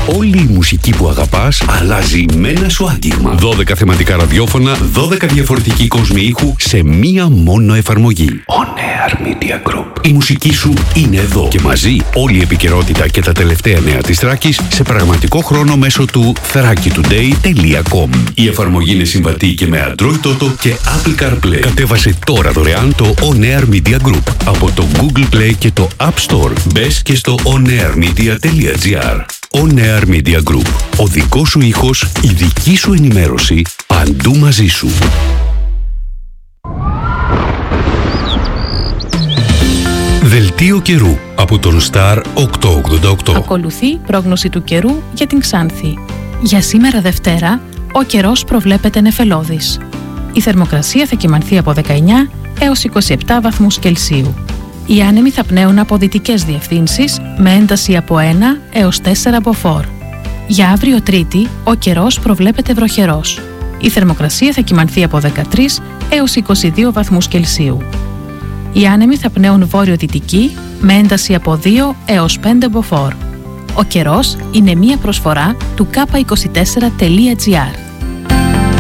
Όλη η μουσική που αγαπάς αλλάζει με ένα σου άτιγμα. 12 θεματικά ραδιόφωνα, 12 διαφορετικοί κόσμοι ήχου σε μία μόνο εφαρμογή. On Air Media Group. Η μουσική σου είναι εδώ και μαζί όλη η επικαιρότητα και τα τελευταία νέα της Θράκης σε πραγματικό χρόνο μέσω του thrakitoday.com. Η εφαρμογή είναι συμβατή και με Android Auto και Apple CarPlay. Κατέβασε τώρα δωρεάν το On Air Media Group από το Google Play και το App Store. Μπες και στο onairmedia.gr. On Air Media Group. Ο δικός σου ήχος, η δική σου ενημέρωση, παντού μαζί σου. Δελτίο καιρού από τον Star 888. Ακολουθεί πρόγνωση του καιρού για την Ξάνθη. Για σήμερα Δευτέρα, ο καιρός προβλέπεται νεφελώδης. Η θερμοκρασία θα κυμανθεί από 19 έως 27 βαθμούς Κελσίου. Οι άνεμοι θα πνέουν από δυτικές διευθύνσεις με ένταση από 1 έως 4 μποφόρ. Για αύριο Τρίτη, ο καιρός προβλέπεται βροχερός. Η θερμοκρασία θα κυμανθεί από 13 έως 22 βαθμούς Κελσίου. Οι άνεμοι θα πνέουν βόρειο-δυτική με ένταση από 2 έως 5 μποφόρ. Ο καιρός είναι μία προσφορά του k24.gr.